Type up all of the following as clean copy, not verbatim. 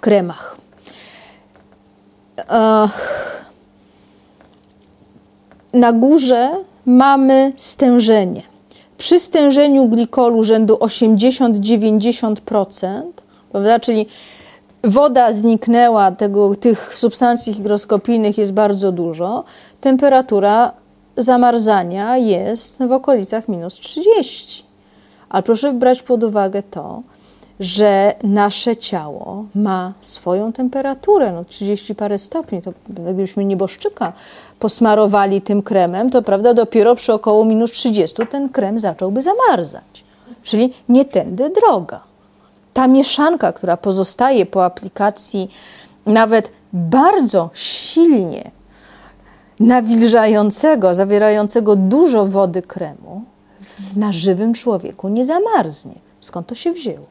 kremach. Na górze mamy stężenie. Przy stężeniu glikolu rzędu 80–90%, prawda, czyli woda zniknęła, tych substancji hygroskopijnych jest bardzo dużo, temperatura zamarzania jest w okolicach -30. Ale proszę brać pod uwagę to, że nasze ciało ma swoją temperaturę, 30 parę stopni. To gdybyśmy nieboszczyka posmarowali tym kremem, to prawda, dopiero przy około -30 ten krem zacząłby zamarzać. Czyli nie tędy droga. Ta mieszanka, która pozostaje po aplikacji nawet bardzo silnie nawilżającego, zawierającego dużo wody kremu, na żywym człowieku nie zamarznie. Skąd to się wzięło?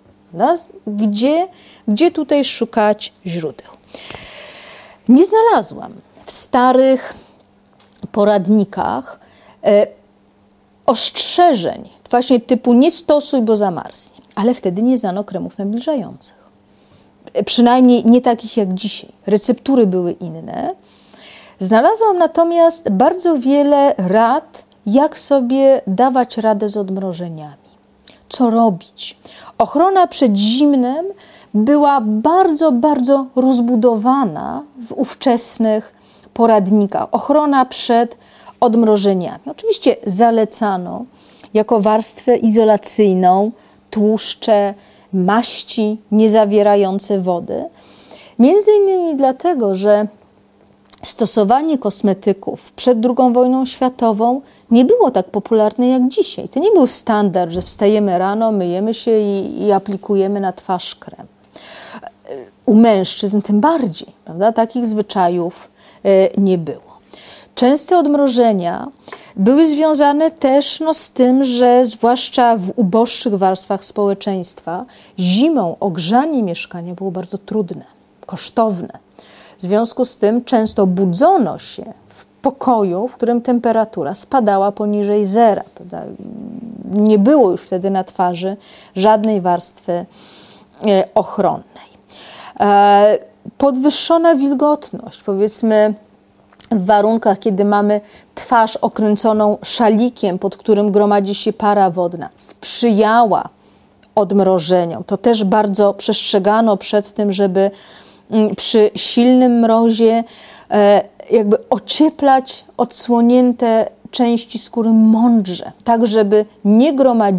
Gdzie tutaj szukać źródeł? Nie znalazłam w starych poradnikach ostrzeżeń właśnie typu nie stosuj, bo zamarznie. Ale wtedy nie znano kremów nawilżających. Przynajmniej nie takich jak dzisiaj. Receptury były inne. Znalazłam natomiast bardzo wiele rad, jak sobie dawać radę z odmrożeniami. Co robić? Ochrona przed zimnem była bardzo, bardzo rozbudowana w ówczesnych poradnikach. Ochrona przed odmrożeniami. Oczywiście zalecano jako warstwę izolacyjną tłuszcze, maści niezawierające wody. Między innymi dlatego, że stosowanie kosmetyków przed II wojną światową nie było tak popularne jak dzisiaj. To nie był standard, że wstajemy rano, myjemy się i aplikujemy na twarz krem. U mężczyzn tym bardziej, prawda? Takich zwyczajów nie było. Częste odmrożenia były związane też z tym, że zwłaszcza w uboższych warstwach społeczeństwa zimą ogrzanie mieszkania było bardzo trudne, kosztowne. W związku z tym często budzono się w pokoju, w którym temperatura spadała poniżej zera. Prawda? Nie było już wtedy na twarzy żadnej warstwy ochronnej. Podwyższona wilgotność, powiedzmy w warunkach, kiedy mamy twarz okręconą szalikiem, pod którym gromadzi się para wodna, sprzyjała odmrożeniom. To też bardzo przestrzegano przed tym, żeby przy silnym mrozie jakby ocieplać odsłonięte części skóry mądrze, tak żeby nie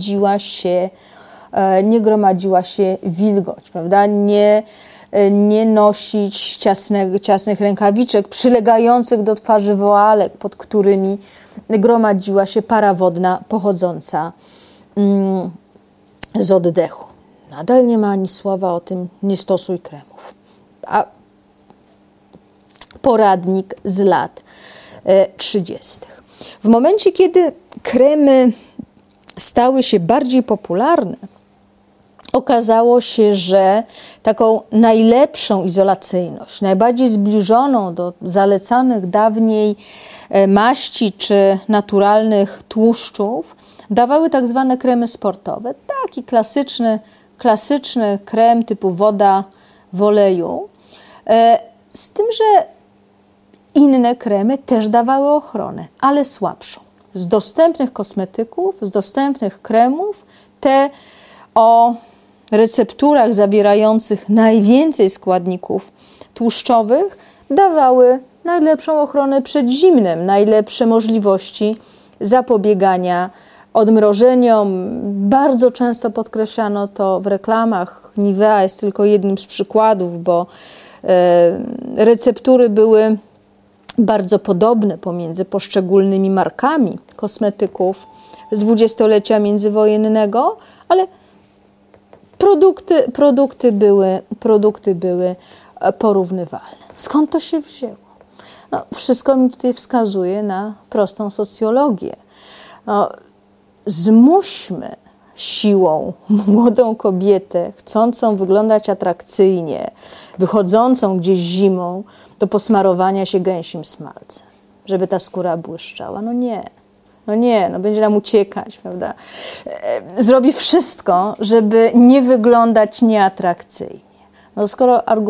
gromadziła się wilgoć, prawda? Nie nosić ciasnych rękawiczek przylegających do twarzy woalek, pod którymi gromadziła się para wodna pochodząca z oddechu. Nadal nie ma ani słowa o tym, nie stosuj kremów. A poradnik z lat 30. W momencie, kiedy kremy stały się bardziej popularne, okazało się, że taką najlepszą izolacyjność, najbardziej zbliżoną do zalecanych dawniej maści czy naturalnych tłuszczów, dawały tak zwane kremy sportowe. Taki klasyczny krem typu woda w oleju. Z tym, że inne kremy też dawały ochronę, ale słabszą. Z dostępnych kosmetyków, z dostępnych kremów, te o recepturach zawierających najwięcej składników tłuszczowych dawały najlepszą ochronę przed zimnem, najlepsze możliwości zapobiegania odmrożeniom. Bardzo często podkreślano to w reklamach. Nivea jest tylko jednym z przykładów, bo receptury były bardzo podobne pomiędzy poszczególnymi markami kosmetyków z dwudziestolecia międzywojennego, ale produkty były porównywalne. Skąd to się wzięło? Wszystko mi tutaj wskazuje na prostą socjologię. Zmuśmy siłą młodą kobietę, chcącą wyglądać atrakcyjnie, wychodzącą gdzieś zimą, do posmarowania się gęsim smalcem, żeby ta skóra błyszczała. Nie, będzie nam uciekać, prawda? Zrobi wszystko, żeby nie wyglądać nieatrakcyjnie. Skoro